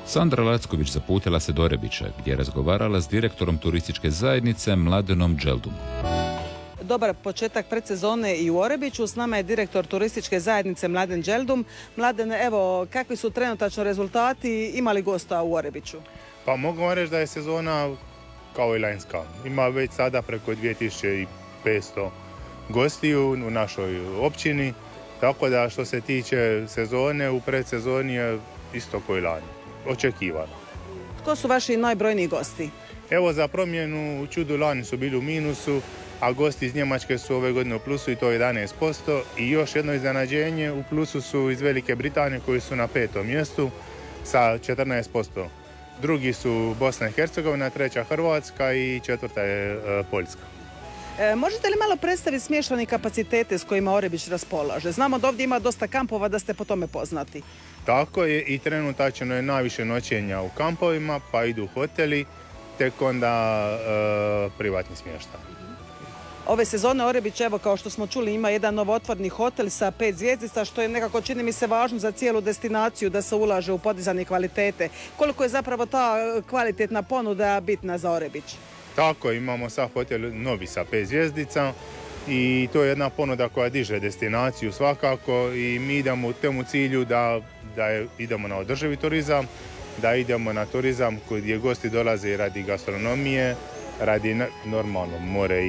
Sandra Lacković zaputila se do Orebića, gdje je razgovarala s direktorom turističke zajednice Mladenom Dželdum. Dobar početak predsezone i u Orebiću. S nama je direktor turističke zajednice Mladen Dželdum. Mladen, evo, kakvi su trenutačno rezultati, ima li gosta u Orebiću? Pa mogu vam reći da je sezona kao i lanjska. Ima već sada preko 2500 gostiju u našoj općini, tako da što se tiče sezone, u predsezoni je isto koji lani. Očekivano. Tko su vaši najbrojniji gosti? Evo, za promjenu u čudu lani su bili u minusu, a gosti iz Njemačke su ove godine u plusu i to 11%. I još jedno iznenađenje, u plusu su iz Velike Britanije koji su na 5. mjestu sa 14%. Drugi su Bosna i Hercegovina, treća Hrvatska i četvrta je Poljska. Možete li malo predstaviti smještajne kapacitete s kojima Orebić raspolaže? Znamo da ovdje ima dosta kampova, da ste po tome poznati. Tako je, i trenutačno je najviše noćenja u kampovima, pa idu hoteli, tek onda privatni smještaj. Ove sezone Orebić, evo, kao što smo čuli, ima jedan novotvorni hotel sa 5 zvjezdica, što je nekako, čini mi se, važno za cijelu destinaciju, da se ulaže u podizanje kvalitete. Koliko je zapravo ta kvalitetna ponuda bitna za Orebić? Tako, imamo sad hotel novi sa 5 zvjezdica i to je jedna ponuda koja diže destinaciju svakako i mi idemo u tomu cilju da idemo na održivi turizam, da idemo na turizam gdje gosti dolaze radi gastronomije, radi normalno more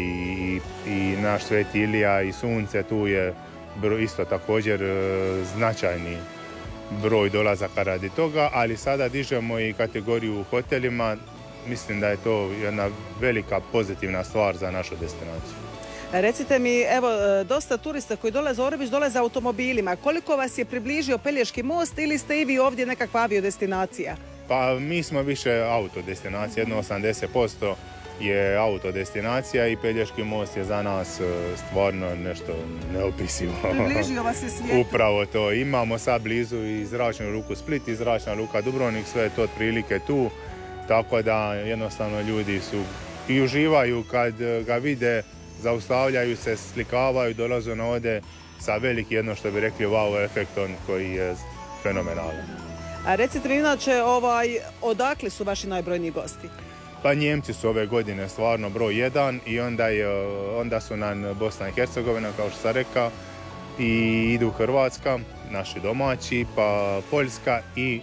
i naš Sveti Ilija i sunce, tu je isto također značajni broj dolazaka radi toga, ali sada dižemo i kategoriju u hotelima. Mislim da je to jedna velika pozitivna stvar za našu destinaciju. Recite mi, evo, dosta turista koji dolaze u Orebić dolaze automobilima. Koliko vas je približio Pelješki most ili ste i vi ovdje nekakva aviodestinacija? Pa mi smo više autodestinacija, jedno 80% je autodestinacija i Pelješki most je za nas stvarno nešto neopisivo. Približio vas je svijetu. Upravo to. Imamo sad blizu i zračnu luku Split i zračna luka Dubrovnik, sve je to otprilike tu. Tako da jednostavno ljudi su i uživaju kad ga vide, zaustavljaju se, slikavaju, dolaze na ovdje sa veliki, jedno što bi rekli, wow efektom koji je fenomenalan. A recite mi inače, odakle su vaši najbrojniji gosti? Pa Njemci su ove godine stvarno broj 1 i onda su nam Bosna i Hercegovina, kao što sam rekao, i idu Hrvatska, naši domaći, pa Poljska i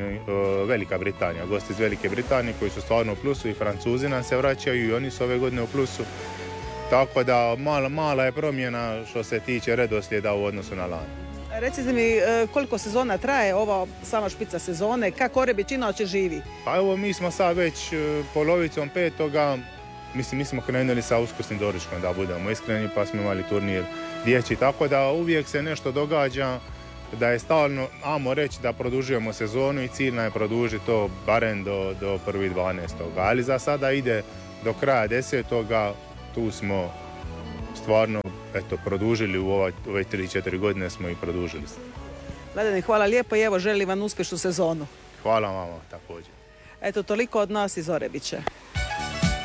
Velika Britanija. Gosti iz Velike Britanije koji su stvarno u plusu i Francuzi nam se vraćaju i oni su ove godine u plusu. Tako da mala je promjena što se tiče redoslijeda u odnosu na lani. Recite mi koliko sezona traje, ova sama špica sezone, kako Orebić inače živi? Pa evo, mi smo sad već polovicom 5. Mi smo krenuli sa uskrsnim doručkom, da budemo iskreni, pa smo imali turnir dječji, tako da uvijek se nešto događa, da je stalno, ajmo reći, da produžujemo sezonu i cilj nam je produžiti to barem do 1.12. Ali za sada ide do kraja 10. Tu smo stvarno produžili u ove 3-4 godine smo i produžili. Mladene, hvala lijepo i evo želim vam uspješnu sezonu. Hvala vama također. Eto, toliko od nas iz Orebića.